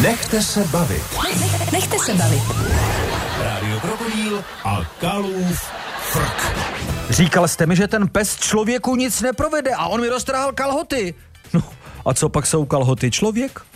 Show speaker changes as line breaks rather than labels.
Nechte se bavit.
Nechte se bavit.
Rádio Krokodýl a Kalův frk.
Říkal jste mi, že ten pes člověku nic neprovede a on mi roztrhal kalhoty. No a co pak jsou kalhoty člověk?